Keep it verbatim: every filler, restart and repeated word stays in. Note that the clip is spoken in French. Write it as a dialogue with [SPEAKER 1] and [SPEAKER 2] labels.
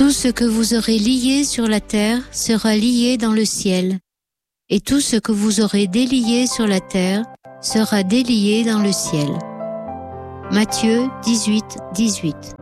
[SPEAKER 1] Tout ce que vous aurez lié sur la terre sera lié dans le ciel, et tout ce que vous aurez délié sur la terre sera délié dans le ciel. Matthieu dix-huit, dix-huit.